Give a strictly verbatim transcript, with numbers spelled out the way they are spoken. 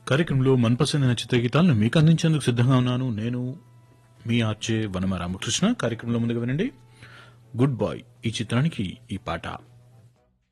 కార్యక్రమంలో మనపసందైన చిత్రగీతాలను మీకు అందించేందుకు సిద్ధంగా ఉన్నాను. నేను మీ ఆర్జే వనమ రామకృష్ణ. కార్యక్రమంలో ముందుగా వినండి గుడ్ బాయ్ ఈ చిత్రానికి ఈ పాట.